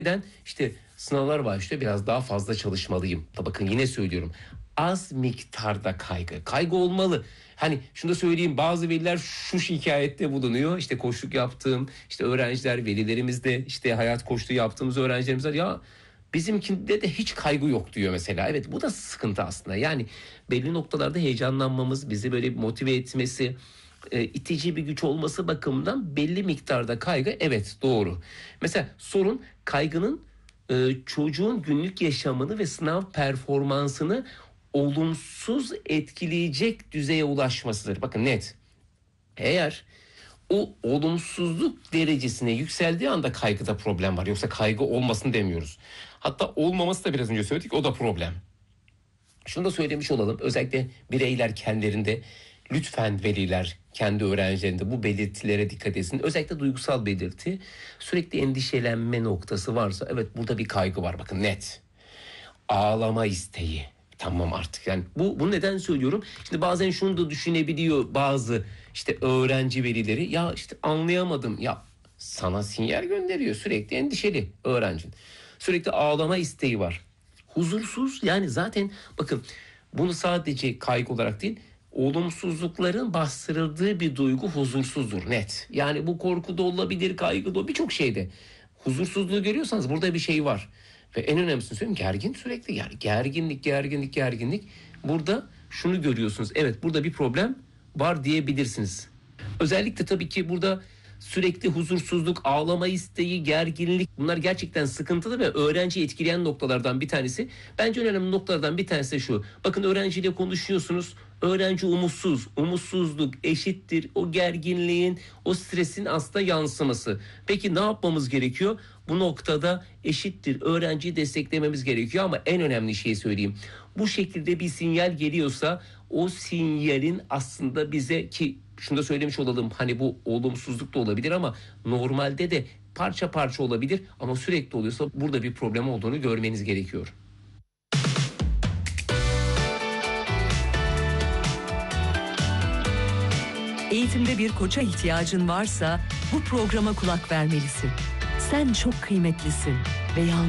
Neden? İşte sınavlar başlıyor, biraz daha fazla çalışmalıyım. Bakın yine söylüyorum. Az miktarda kaygı. Kaygı olmalı. Hani şunu da söyleyeyim, bazı veliler şu şikayette bulunuyor. İşte koçluk yaptığım işte öğrenciler, velilerimiz de işte hayat koçluğu yaptığımız öğrencilerimiz var. Ya bizimkinde de hiç kaygı yok diyor mesela. Evet, bu da sıkıntı aslında. Yani belli noktalarda heyecanlanmamız, bizi böyle motive etmesi, itici bir güç olması bakımından belli miktarda kaygı, evet, doğru. Mesela sorun kaygının çocuğun günlük yaşamını ve sınav performansını olumsuz etkileyecek düzeye ulaşmasıdır. Bakın net. Eğer o olumsuzluk derecesine yükseldiği anda kaygıda problem var. Yoksa kaygı olmasın demiyoruz. Hatta olmaması da biraz önce söyledik, o da problem. Şunu da söylemiş olalım. Özellikle bireyler kendilerinde, lütfen veliler kendi öğrencilerinde bu belirtilere dikkat etsin. Özellikle duygusal belirti, sürekli endişelenme noktası varsa, evet, burada bir kaygı var. Bakın net. Ağlama isteği. Tamam, artık yani bu neden söylüyorum? Şimdi bazen şunu da düşünebiliyor bazı işte öğrenci velileri. Ya işte anlayamadım. Ya sana sinyal gönderiyor, sürekli endişeli öğrencin. Sürekli ağlama isteği var. Huzursuz, yani zaten bakın, bunu sadece kaygı olarak değil, olumsuzlukların bastırıldığı bir duygu huzursuzdur, net. Yani bu korku da olabilir, kaygı da, birçok şeyde. Huzursuzluğu görüyorsanız burada bir şey var. Ve en önemlisini söyleyeyim, gergin, sürekli yani gerginlik. Burada şunu görüyorsunuz, evet, burada bir problem var diyebilirsiniz. Özellikle tabii ki burada sürekli huzursuzluk, ağlama isteği, gerginlik, bunlar gerçekten sıkıntılı ve öğrenciyi etkileyen noktalardan bir tanesi. Bence önemli noktalardan bir tanesi de şu. Bakın, öğrenciyle konuşuyorsunuz. Öğrenci umutsuz. Umutsuzluk eşittir o gerginliğin, o stresin aslında yansıması. Peki ne yapmamız gerekiyor? Bu noktada eşittir öğrenciyi desteklememiz gerekiyor, ama en önemli şeyi söyleyeyim. Bu şekilde bir sinyal geliyorsa, o sinyalin aslında bize, ki şunu da söylemiş olalım, hani bu olumsuzluk da olabilir ama normalde de parça parça olabilir, ama sürekli oluyorsa burada bir problem olduğunu görmeniz gerekiyor. Eğitimde bir koça ihtiyacın varsa bu programa kulak vermelisin. Sen çok kıymetlisin ve yalnız